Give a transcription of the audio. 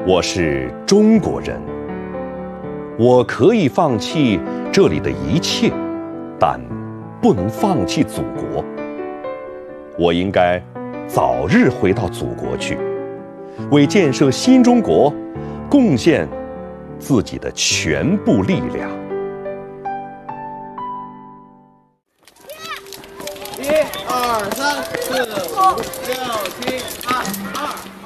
我是中国人，我可以放弃这里的一切，但不能放弃祖国。我应该早日回到祖国去，为建设新中国贡献自己的全部力量。 1、2、3、4、5、6、7、8、2。